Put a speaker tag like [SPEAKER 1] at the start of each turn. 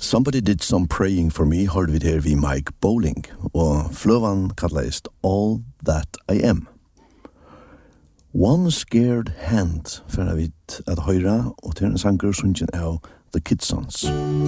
[SPEAKER 1] Somebody Did Some Praying For Me hørte vi her vi Mike Bowling, og fløvan kallast All That I Am. One Scared Hand for vi at høyra, og til en sanger sungen av The Kidsons.